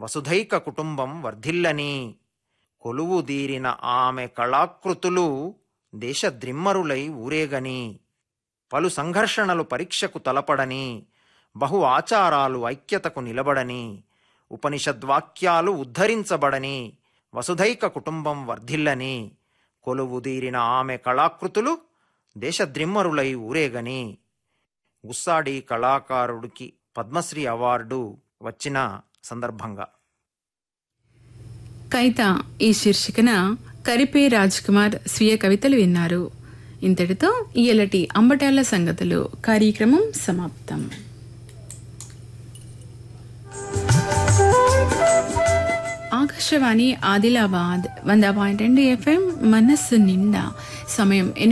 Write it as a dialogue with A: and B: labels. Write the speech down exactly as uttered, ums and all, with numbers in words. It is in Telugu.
A: వసుధైక కుటుంబం వర్ధిల్లని. కొలువుదీరిన ఆమె కళాకృతులు దేశద్రిమ్మరులై ఊరేగని. పలు సంఘర్షణలు పరీక్షకు తలపడని. బహు ఆచారాలు ఐక్యతకు నిలబడని. ఉపనిషద్వాక్యాలు ఉద్ధరించబడని. వసుధైక కుటుంబం వర్ధిల్లని. కొలువుదీరిన ఆమె కళాకృతులు దేశద్రిమ్మరులై ఊరేగని. గుస్సాడి కళాకారుడికి పద్మశ్రీ అవార్డు వచ్చిన సందర్భంగా
B: కైత ఈ శీర్షికన కరిపే రాజ్ కుమార్ స్వీయ కవితలు విన్నారు. ఇంతటితో ఇయలటి అంబటాల సంగతులు కార్యక్రమం సమాప్తం. ఆకాశవాణి ఆదిలాబాద్ వంద పాయింట్ రెండు ఎఫ్ఎం మనస్సు నిండా. సమయం